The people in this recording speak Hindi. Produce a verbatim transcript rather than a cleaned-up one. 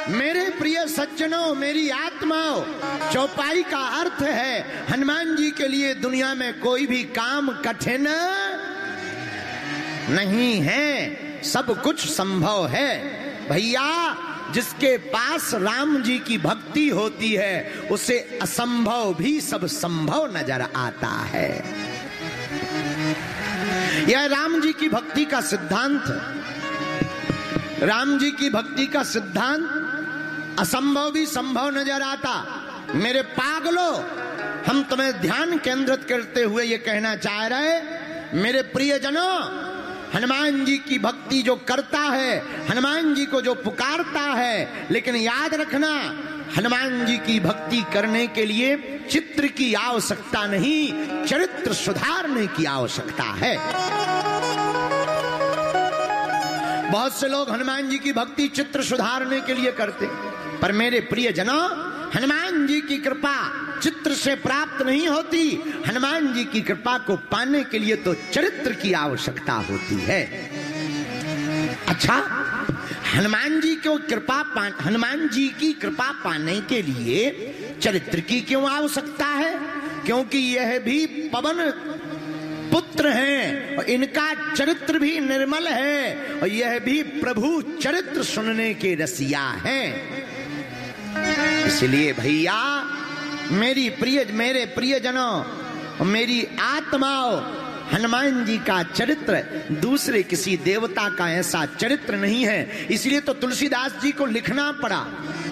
मेरे प्रिय सज्जनों, मेरी आत्माओं, चौपाई का अर्थ है हनुमान जी के लिए दुनिया में कोई भी काम कठिन नहीं है, सब कुछ संभव है। भैया, जिसके पास राम जी की भक्ति होती है उसे असंभव भी सब संभव नजर आता है। यह राम जी की भक्ति का सिद्धांत, राम जी की भक्ति का सिद्धांत, असंभव भी संभव नजर आता। मेरे पागलों, हम तुम्हें ध्यान केंद्रित करते हुए ये कहना चाह रहे, मेरे प्रियजनों, हनुमान जी की भक्ति जो करता है, हनुमान जी को जो पुकारता है, लेकिन याद रखना, हनुमान जी की भक्ति करने के लिए चित्र की आवश्यकता नहीं, चरित्र सुधारने की आवश्यकता है। बहुत से लोग हनुमान जी की भक्ति चित्र सुधारने के लिए करते, पर मेरे प्रियजनों, हनुमान जी की कृपा चित्र से प्राप्त नहीं होती। हनुमान जी की कृपा को पाने के लिए तो चरित्र की आवश्यकता होती है। अच्छा, हनुमान जी को कृपा पा हनुमान जी की कृपा पाने के लिए चरित्र की क्यों आवश्यकता है? क्योंकि यह भी पवन पुत्र हैं और इनका चरित्र भी निर्मल है और यह भी प्रभु चरित्र सुनने के रसिया हैं। इसलिए भैया, मेरी प्रिय मेरे प्रियजनों, मेरी आत्माओं, हनुमान जी का चरित्र दूसरे किसी देवता का ऐसा चरित्र नहीं है। इसलिए तो तुलसीदास जी को लिखना पड़ा।